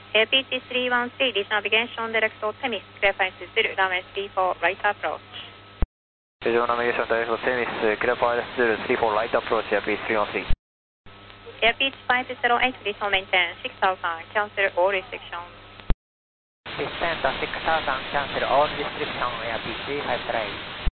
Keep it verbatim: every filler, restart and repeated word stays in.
Air P H three one three, this navigation direct to Temis, clear flight two zero, runway three four, right approach. Visual navigation direct to Temis, clear flight zero three four, right approach, Air P H three one three. Air P H five zero eight, this will maintain six thousand, cancel all restrictions. Descent six thousand, cancel all restrictions, Air P H five three.